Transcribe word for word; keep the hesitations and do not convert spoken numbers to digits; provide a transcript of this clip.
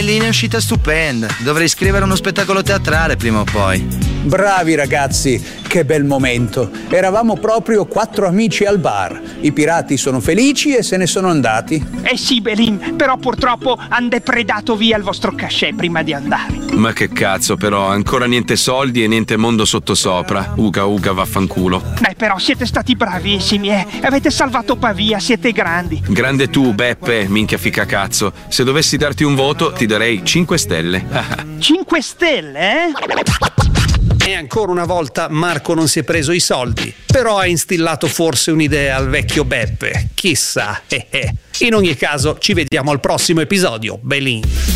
Melina è uscita stupenda. Dovrei scrivere uno spettacolo teatrale prima o poi. Bravi ragazzi, che bel momento. Eravamo proprio quattro amici al bar. I pirati sono felici e se ne sono andati. Eh sì, Belin, però purtroppo han depredato via il vostro cachet prima di andare. Ma che cazzo, però, ancora niente soldi e niente mondo sottosopra. Uga uga vaffanculo. Eh, però siete stati bravissimi, eh. Avete salvato Pavia, siete grandi. Grande tu, Beppe, minchia fica cazzo. Se dovessi darti un voto, ti darei cinque stelle. cinque stelle, eh? E ancora una volta Marco non si è preso i soldi, però ha instillato forse un'idea al vecchio Beppe. Chissà. In ogni caso, ci vediamo al prossimo episodio. Belin.